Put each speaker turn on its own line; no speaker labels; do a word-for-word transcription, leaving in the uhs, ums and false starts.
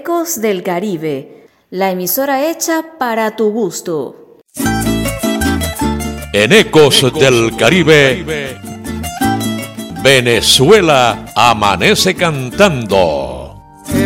Ecos del Caribe, la emisora hecha para tu gusto.
En Ecos del Caribe, Venezuela amanece cantando.